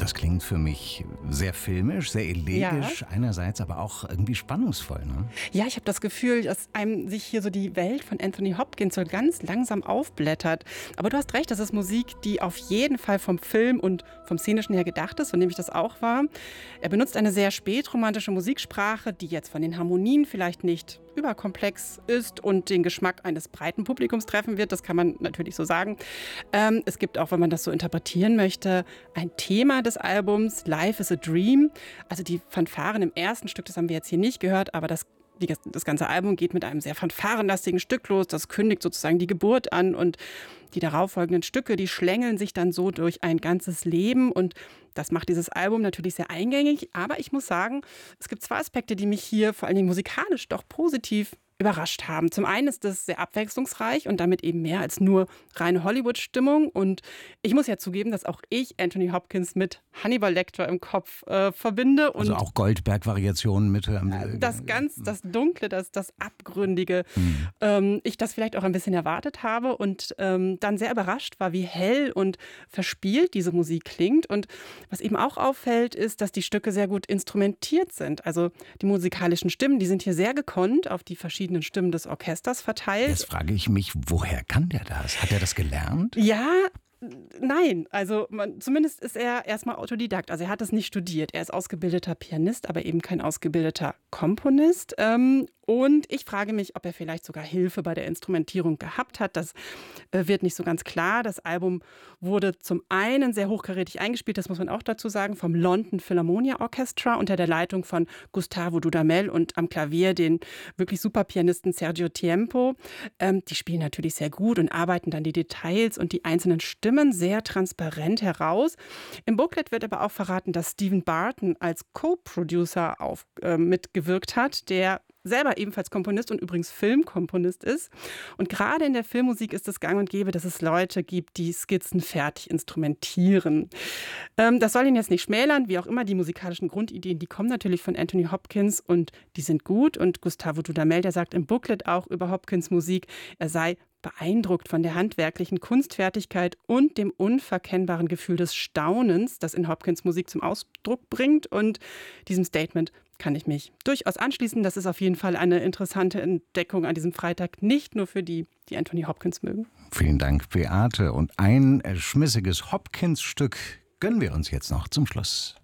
Das klingt für mich sehr filmisch, sehr elegisch einerseits, aber auch irgendwie spannungsvoll, ne? Ja, ich habe das Gefühl, dass einem sich hier so die Welt von Anthony Hopkins so ganz langsam aufblättert. Aber du hast recht, das ist Musik, die auf jeden Fall vom Film und vom Szenischen her gedacht ist, von dem ich das auch war. Er benutzt eine sehr spätromantische Musiksprache, die jetzt von den Harmonien vielleicht nicht überkomplex ist und den Geschmack eines breiten Publikums treffen wird. Das kann man natürlich so sagen. Es gibt auch, wenn man das so interpretieren möchte, ein Thema des Albums, Life is a Dream. Also die Fanfaren im ersten Stück, das haben wir jetzt hier nicht gehört, aber das ganze Album geht mit einem sehr fanfarenlastigen Stück los. Das kündigt sozusagen die Geburt an und die darauffolgenden Stücke, die schlängeln sich dann so durch ein ganzes Leben und das macht dieses Album natürlich sehr eingängig. Aber ich muss sagen, es gibt zwei Aspekte, die mich hier vor allen Dingen musikalisch doch positiv überrascht haben. Zum einen ist es sehr abwechslungsreich und damit eben mehr als nur reine Hollywood-Stimmung. Und ich muss ja zugeben, dass auch ich Anthony Hopkins mit Hannibal Lecter im Kopf verbinde. Also auch Goldberg-Variationen mit. Das Dunkle, das Abgründige. Ich das vielleicht auch ein bisschen erwartet habe und dann sehr überrascht war, wie hell und verspielt diese Musik klingt. Und was eben auch auffällt, ist, dass die Stücke sehr gut instrumentiert sind. Also die musikalischen Stimmen, die sind hier sehr gekonnt auf die verschiedenen Stimmen des Orchesters verteilt. Jetzt frage ich mich, woher kann der das? Hat er das gelernt? Ja, nein. Also zumindest ist er erstmal Autodidakt. Also er hat es nicht studiert. Er ist ausgebildeter Pianist, aber eben kein ausgebildeter Komponist. Und ich frage mich, ob er vielleicht sogar Hilfe bei der Instrumentierung gehabt hat. Das wird nicht so ganz klar. Das Album wurde zum einen sehr hochkarätig eingespielt, das muss man auch dazu sagen, vom London Philharmonia Orchestra unter der Leitung von Gustavo Dudamel und am Klavier den wirklich super Pianisten Sergio Tiempo. Die spielen natürlich sehr gut und arbeiten dann die Details und die einzelnen Stimmen sehr transparent heraus. Im Booklet wird aber auch verraten, dass Stephen Barton als Co-Producer mitgewirkt hat, der selber ebenfalls Komponist und übrigens Filmkomponist ist. Und gerade in der Filmmusik ist es gang und gäbe, dass es Leute gibt, die Skizzen fertig instrumentieren. Das soll ihn jetzt nicht schmälern, wie auch immer. Die musikalischen Grundideen, die kommen natürlich von Anthony Hopkins und die sind gut. Und Gustavo Dudamel, der sagt im Booklet auch über Hopkins Musik, er sei beeindruckt von der handwerklichen Kunstfertigkeit und dem unverkennbaren Gefühl des Staunens, das in Hopkins Musik zum Ausdruck bringt. Und diesem Statement kann ich mich durchaus anschließen. Das ist auf jeden Fall eine interessante Entdeckung an diesem Freitag, nicht nur für die Anthony Hopkins mögen. Vielen Dank, Beate. Und ein schmissiges Hopkins-Stück gönnen wir uns jetzt noch zum Schluss.